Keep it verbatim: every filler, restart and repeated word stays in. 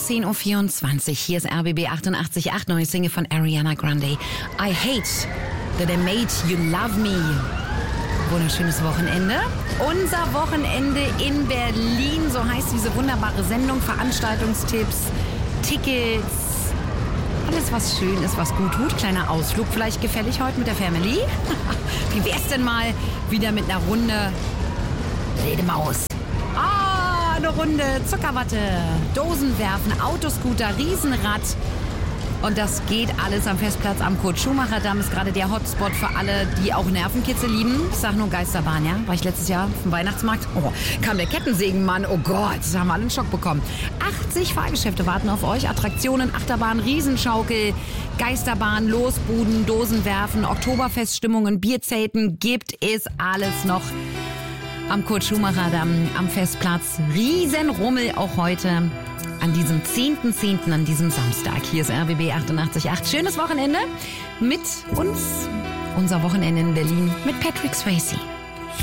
zehn Uhr vierundzwanzig. Hier ist R B B achtundachtzig Komma acht, neue Single von Ariana Grande. I hate that I made you love me. Wunderschönes Wochenende. Unser Wochenende in Berlin, so heißt diese wunderbare Sendung. Veranstaltungstipps, Tickets, alles was schön ist, was gut tut. Kleiner Ausflug vielleicht gefällig heute mit der Family. Wie wär's denn mal wieder mit einer Runde Redemaus? Ah, eine Runde Zuckerwatte, Dosen werfen, Autoscooter, Riesenrad. Und das geht alles am Festplatz am Kurt-Schumacher-Damm. Ist gerade der Hotspot für alle, die auch Nervenkitzel lieben. Ich sag nur Geisterbahn, ja? War ich letztes Jahr auf dem Weihnachtsmarkt. Oh, kam der Kettensägenmann. Oh Gott, da haben wir alle einen Schock bekommen. achtzig Fahrgeschäfte warten auf euch. Attraktionen, Achterbahn, Riesenschaukel, Geisterbahn, Losbuden, Dosenwerfen, Oktoberfeststimmungen, Bierzelten. Gibt es alles noch am Kurt-Schumacher-Damm, am Festplatz. Riesenrummel auch heute. An diesem zehnten zehnten an diesem Samstag. Hier ist R B B achtundachtzig Komma acht. Schönes Wochenende mit uns. Unser Wochenende in Berlin mit Patrick Swayze.